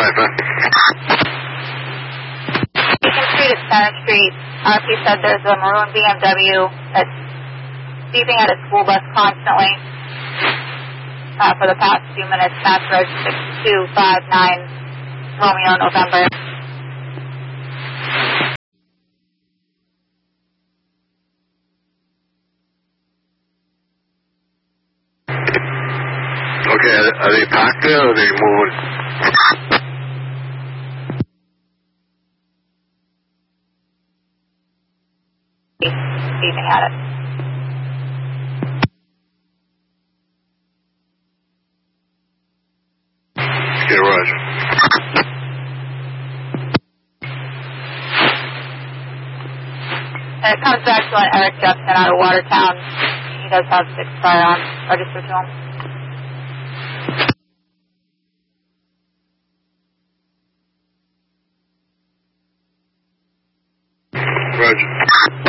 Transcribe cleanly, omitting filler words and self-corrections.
Cipher. Beacon Street at Center Street. He said there's a maroon BMW that's beeping at a school bus constantly for the past few minutes. Mass Reg 6259 Romeo November. Okay, are they parked there or are they moving? Beeping at it. Okay, Roger. And it comes back to an Eric Jepson out of Watertown. He does have 6 firearms registered to him. Roger.